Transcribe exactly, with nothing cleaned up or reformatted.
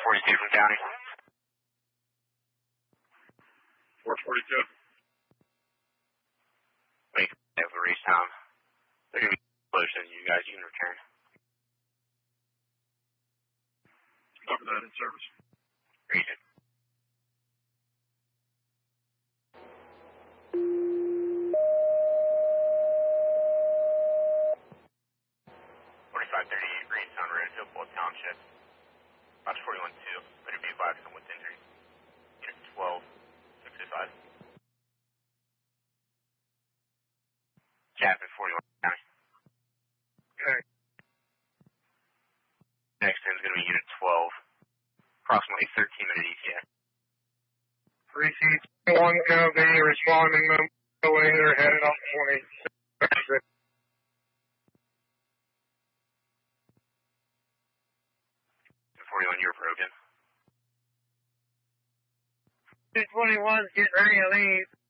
forty-two from County. four forty-two. Wait, have a race time. They're going to be closer than you guys. You can return. Cover that in service. Region. forty-five thirty-eight, Greenstone Road, Hillpole Township. Watch forty-one two. Better be advised on what's injury. Unit twelve, six oh five. Chapman, forty-one County. Okay. Next in is going to be Unit twelve. Approximately thirteen minute E T A. three C one Cove responding to later headed on twenty-six. forty-one, you're broken. two twenty-one's getting ready to leave.